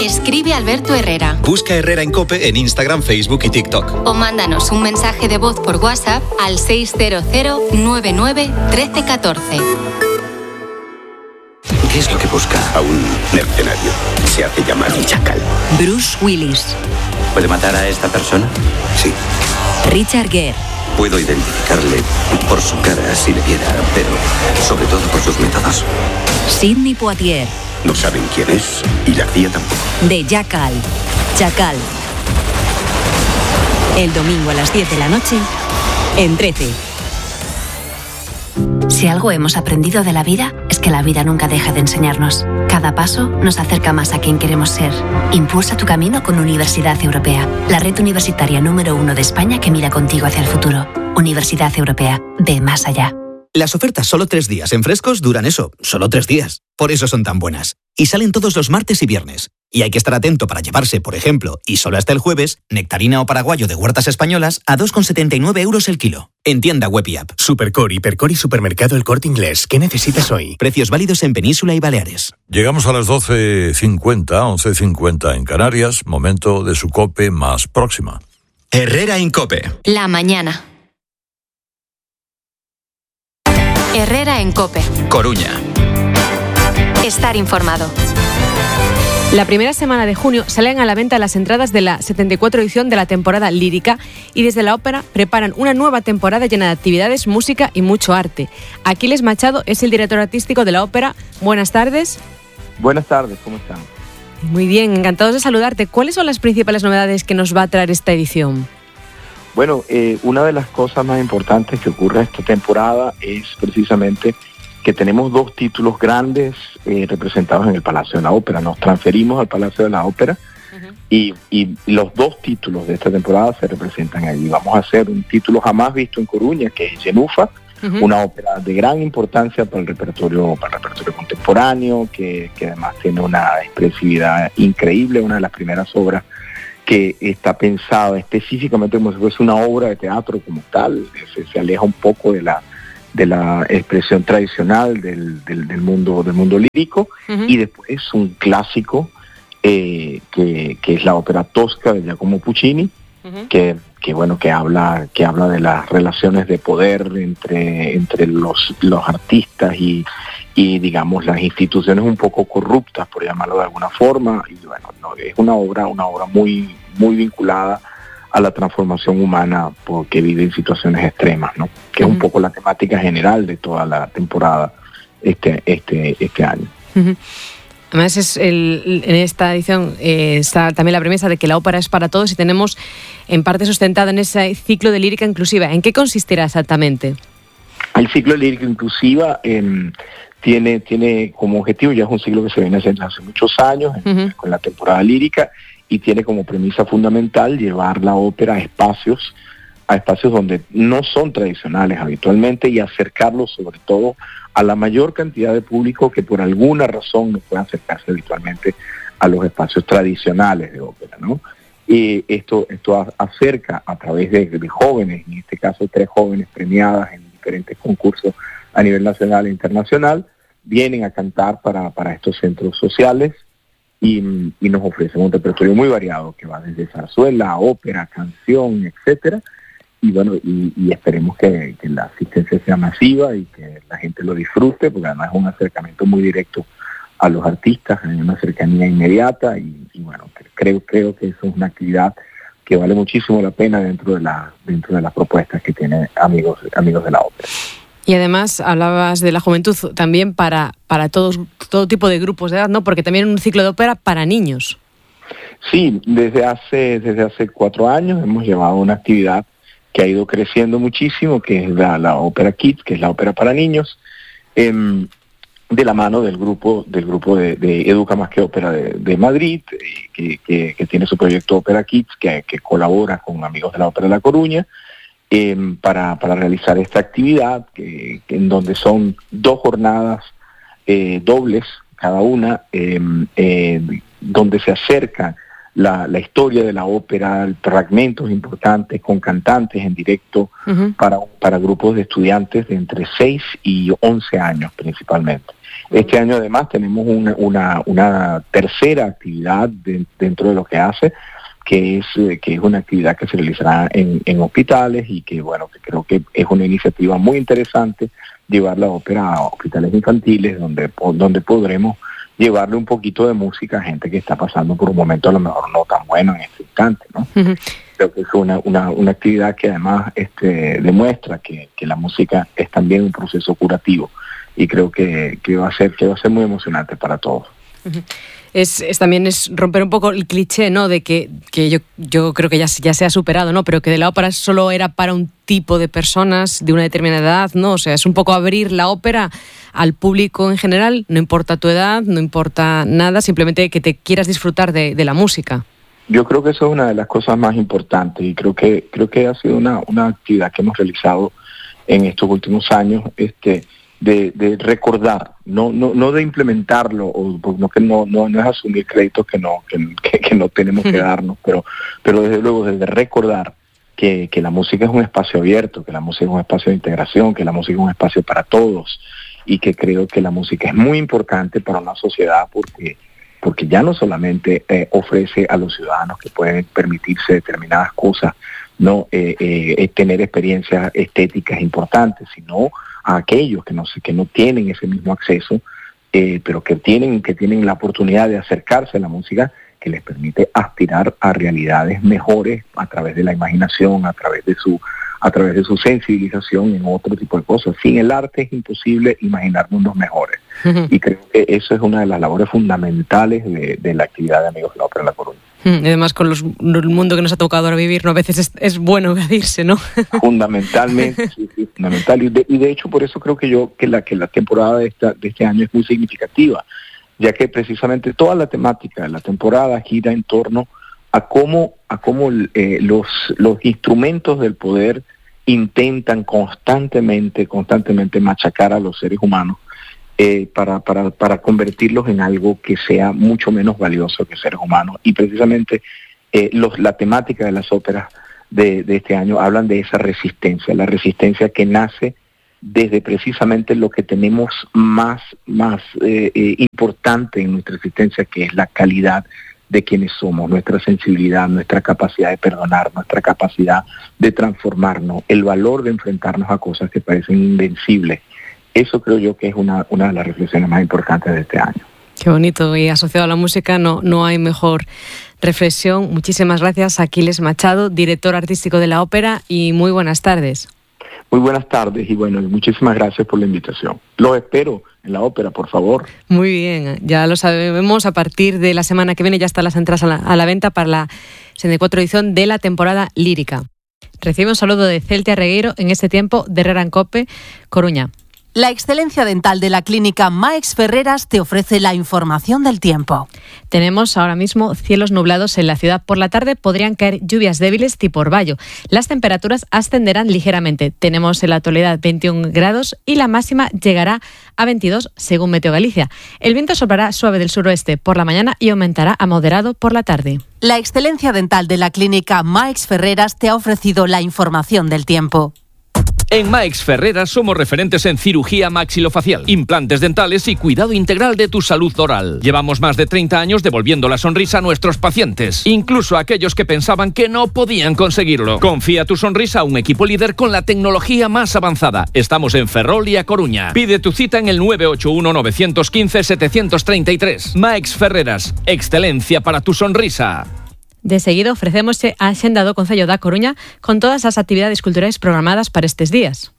Escribe a Alberto Herrera. Busca Herrera en COPE en Instagram, Facebook y TikTok. O mándanos un mensaje de voz por WhatsApp al 600 99 1314. ¿Qué es lo que busca a un mercenario? Se hace llamar un chacal. Bruce Willis. ¿Puede matar a esta persona? Sí. Richard Gere. Puedo identificarle por su cara si le viera, pero sobre todo por sus métodos. Sidney Poitier. No saben quién es y la CIA tampoco. De Jackal. Chacal. El domingo a las 10 de la noche en 13. Si algo hemos aprendido de la vida, es que la vida nunca deja de enseñarnos. Cada paso nos acerca más a quien queremos ser. Impulsa tu camino con Universidad Europea, la red universitaria número 1 de España que mira contigo hacia el futuro. Universidad Europea, ve más allá. Las ofertas solo 3 días en Frescos duran eso, solo 3 días. Por eso son tan buenas. Y salen todos los martes y viernes. Y hay que estar atento para llevarse, por ejemplo, y solo hasta el jueves, nectarina o paraguayo de huertas españolas a 2,79 € el kilo. En tienda web y app. Supercore, Hipercore y Supermercado El Corte Inglés. ¿Qué necesitas hoy? Precios válidos en Península y Baleares. Llegamos a las 12:50, 11:50 en Canarias. Momento de su COPE más próxima. Herrera en COPE. La mañana. Herrera en COPE. Coruña. Estar informado. La primera semana de junio salen a la venta las entradas de la 74 edición de la temporada lírica y desde la ópera preparan una nueva temporada llena de actividades, música y mucho arte. Aquiles Machado es el director artístico de la ópera. Buenas tardes. Buenas tardes, ¿cómo están? Muy bien, encantados de saludarte. ¿Cuáles son las principales novedades que nos va a traer esta edición? Bueno, una de las cosas más importantes que ocurre esta temporada es precisamente que tenemos 2 títulos grandes representados en el Palacio de la Ópera. Nos transferimos al Palacio de la Ópera y los 2 títulos de esta temporada se representan allí. Vamos a hacer un título jamás visto en Coruña, que es Genufa, una ópera de gran importancia para el repertorio contemporáneo, que además tiene una expresividad increíble, una de las primeras obras que está pensada específicamente como si fuese una obra de teatro como tal. Se aleja un poco de la expresión tradicional del mundo lírico, y después un clásico que es la ópera Tosca de Giacomo Puccini, que habla de las relaciones de poder entre los artistas y digamos las instituciones un poco corruptas, por llamarlo de alguna forma. Y bueno, es una obra muy muy vinculada a la transformación humana porque vive en situaciones extremas, ¿no? Que es un poco la temática general de toda la temporada este año. Además, en esta edición está también la premisa de que la ópera es para todos y tenemos en parte sustentado en ese ciclo de lírica inclusiva. ¿En qué consistirá exactamente? El ciclo de lírica inclusiva tiene como objetivo, ya es un ciclo que se viene haciendo hace muchos años, con la temporada lírica, y tiene como premisa fundamental llevar la ópera a espacios donde no son tradicionales habitualmente y acercarlos sobre todo a la mayor cantidad de público que por alguna razón no puede acercarse habitualmente a los espacios tradicionales de ópera, ¿no? Y esto acerca a través de jóvenes, en este caso 3 jóvenes premiadas en diferentes concursos a nivel nacional e internacional, vienen a cantar para estos centros sociales y nos ofrecen un repertorio muy variado que va desde zarzuela, ópera, canción, etcétera. Y bueno, y esperemos que la asistencia sea masiva y que la gente lo disfrute, porque además es un acercamiento muy directo a los artistas, hay una cercanía inmediata y bueno, creo que eso es una actividad que vale muchísimo la pena dentro de las propuestas que tiene amigos de la ópera. Y además hablabas de la juventud también para todo tipo de grupos de edad, ¿no? Porque también un ciclo de ópera para niños. Sí, desde hace 4 años hemos llevado una actividad que ha ido creciendo muchísimo, que es la ópera Kids, que es la ópera para niños, de la mano del grupo de Educa Más que Ópera de Madrid, que tiene su proyecto Ópera Kids, que colabora con amigos de la Ópera de La Coruña, para realizar esta actividad, en donde son 2 jornadas dobles, cada una, donde se acercan la historia de la ópera, fragmentos importantes con cantantes en directo para grupos de estudiantes de entre 6 y 11 años principalmente. Este año además tenemos una tercera actividad dentro de lo que hace, que es una actividad que se realizará en hospitales y que creo que es una iniciativa muy interesante llevar la ópera a hospitales infantiles donde podremos llevarle un poquito de música a gente que está pasando por un momento a lo mejor no tan bueno en este instante, ¿no? Creo que es una actividad que además demuestra que la música es también un proceso curativo y creo que va a ser muy emocionante para todos. También es romper un poco el cliché, ¿no? De que yo creo que ya se ha superado, ¿no? Pero que de la ópera solo era para un tipo de personas de una determinada edad, ¿no? O sea, es un poco abrir la ópera al público en general, no importa tu edad, no importa nada, simplemente que te quieras disfrutar de la música. Yo creo que eso es una de las cosas más importantes y creo que ha sido una actividad que hemos realizado en estos últimos años, de recordar, no de implementarlo, o no es asumir créditos que no tenemos que darnos, pero desde luego desde recordar que la música es un espacio abierto, que la música es un espacio de integración, que la música es un espacio para todos y que creo que la música es muy importante para una sociedad porque ya no solamente ofrece a los ciudadanos que pueden permitirse determinadas cosas, tener experiencias estéticas importantes, sino a aquellos que no tienen ese mismo acceso, pero que tienen la oportunidad de acercarse a la música, que les permite aspirar a realidades mejores a través de la imaginación, a través de su sensibilización en otro tipo de cosas. Sin el arte es imposible imaginar mundos mejores. Y creo que eso es una de las labores fundamentales de la actividad de Amigos de la Ópera en La Coruña. Además, con el mundo que nos ha tocado ahora vivir, ¿no? A veces es bueno evadirse, ¿no? Fundamentalmente, sí, fundamental. Y de hecho, por eso creo que la temporada de este año es muy significativa, ya que precisamente toda la temática de la temporada gira en torno a cómo los instrumentos del poder intentan constantemente machacar a los seres humanos para convertirlos en algo que sea mucho menos valioso que seres humanos. Y precisamente la temática de las óperas de este año hablan de esa resistencia, la resistencia que nace desde precisamente lo que tenemos más importante en nuestra existencia, que es la calidad de quienes somos, nuestra sensibilidad, nuestra capacidad de perdonar, nuestra capacidad de transformarnos, el valor de enfrentarnos a cosas que parecen invencibles. Eso creo yo que es una de las reflexiones más importantes de este año. Qué bonito, y asociado a la música no hay mejor reflexión. Muchísimas gracias, Aquiles Machado, director artístico de la ópera, y muy buenas tardes. Muy buenas tardes y muchísimas gracias por la invitación. Los espero en la ópera, por favor. Muy bien, ya lo sabemos, a partir de la semana que viene ya están las entradas a la venta para la 64 edición de la temporada lírica. Recibe un saludo de Celtia Regueiro en este tiempo de Herrera en Cope, Coruña. La excelencia dental de la clínica Maix Ferreras te ofrece la información del tiempo. Tenemos ahora mismo cielos nublados en la ciudad. Por la tarde podrían caer lluvias débiles tipo orvallo. Las temperaturas ascenderán ligeramente. Tenemos en la actualidad 21 grados y la máxima llegará a 22 según Meteo Galicia. El viento soplará suave del suroeste por la mañana y aumentará a moderado por la tarde. La excelencia dental de la clínica Maix Ferreras te ha ofrecido la información del tiempo. En Maix Ferreras somos referentes en cirugía maxilofacial, implantes dentales y cuidado integral de tu salud oral. Llevamos más de 30 años devolviendo la sonrisa a nuestros pacientes, incluso a aquellos que pensaban que no podían conseguirlo. Confía tu sonrisa a un equipo líder con la tecnología más avanzada. Estamos en Ferrol y A Coruña. Pide tu cita en el 981-915-733. Maix Ferreras, excelencia para tu sonrisa. De seguido ofrecemos a Axenda do Concello da Coruña con todas as actividades culturais programadas para estes días.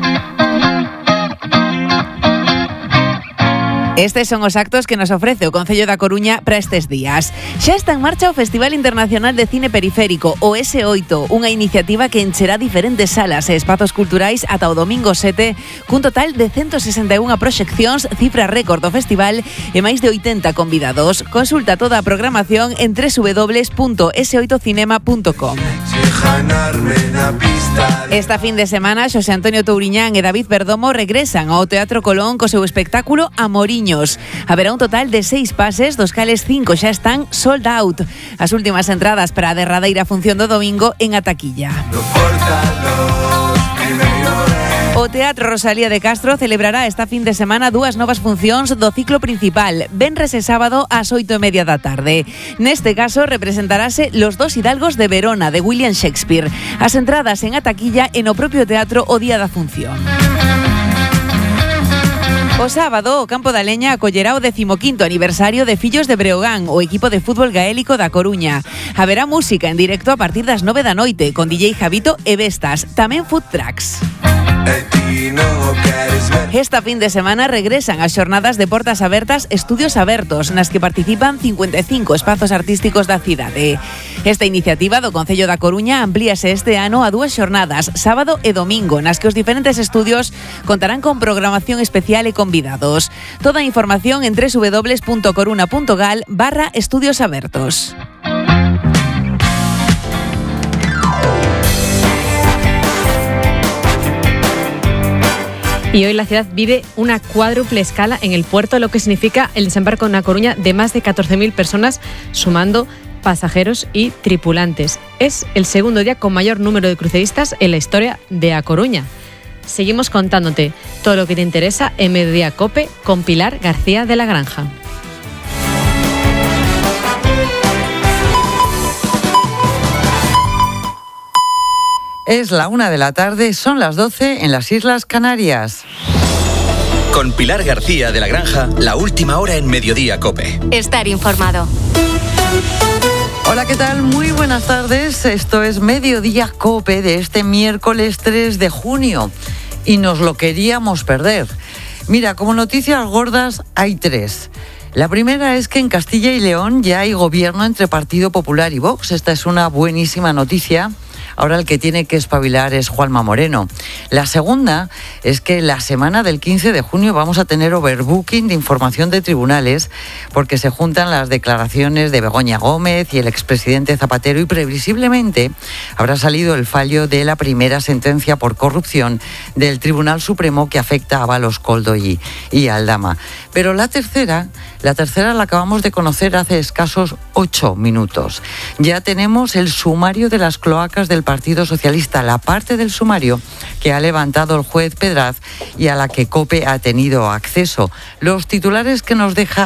Estes son os actos que nos ofrece o Concello da Coruña para estes días. Xa está en marcha o Festival Internacional de Cine Periférico, o S8, unha iniciativa que encherá diferentes salas e espazos culturais ata o domingo 7, cun total de 161 proxeccións, cifra récord do festival e máis de 80 convidados. Consulta toda a programación en www.s8cinema.com. Esta fin de semana, Xosé Antonio Touriñán e David Perdomo regresan ao Teatro Colón co seu espectáculo Amoriño, Matoviños. Haberá un total de 6 pases, dos cales 5 xa están sold out. As últimas entradas para a derradeira función do domingo en a taquilla. O Teatro Rosalía de Castro celebrará esta fin de semana 2 novas funcións do ciclo principal, venres e sábado ás 8:30 da tarde. Neste caso representarase Los dos hidalgos de Verona, de William Shakespeare. As entradas en a taquilla e no propio teatro o día da función. O sábado, o Campo da Leña acollerá o 15º aniversario de Fillos de Breogán, o equipo de fútbol gaélico da Coruña. Haberá música en directo a partir das 9 da noite, con DJ Javito e Vestas, tamén food trucks. Esta fin de semana regresan as xornadas de portas abertas Estudios Abertos, nas que participan 55 espazos artísticos da cidade. Esta iniciativa do Concello da Coruña amplíase este ano a 2 xornadas, sábado e domingo, nas que os diferentes estudios contarán con programación especial e convidados. Toda a información en www.coruna.gal/Estudios Abertos. Y hoy la ciudad vive una cuádruple escala en el puerto, lo que significa el desembarco en A Coruña de más de 14.000 personas, sumando pasajeros y tripulantes. Es el segundo día con mayor número de cruceristas en la historia de A Coruña. Seguimos contándote todo lo que te interesa en Mediodía COPE con Pilar García de la Granja. Es la 1 de la tarde, son las 12 en las Islas Canarias. Con Pilar García de la Granja, la última hora en Mediodía COPE. Estar informado. Hola, ¿qué tal? Muy buenas tardes. Esto es Mediodía COPE de este miércoles 3 de junio. Y nos lo queríamos perder. Mira, como noticias gordas hay 3. La primera es que en Castilla y León ya hay gobierno entre Partido Popular y Vox. Esta es una buenísima noticia. Ahora el que tiene que espabilar es Juanma Moreno. La segunda es que la semana del 15 de junio vamos a tener overbooking de información de tribunales porque se juntan las declaraciones de Begoña Gómez y el expresidente Zapatero y previsiblemente habrá salido el fallo de la primera sentencia por corrupción del Tribunal Supremo que afecta a Ábalos, Koldo y Aldama. Pero la tercera la acabamos de conocer hace escasos 8 minutos. Ya tenemos el sumario de las cloacas del Partido Socialista, la parte del sumario que ha levantado el juez Pedraz y a la que COPE ha tenido acceso. Los titulares que nos deja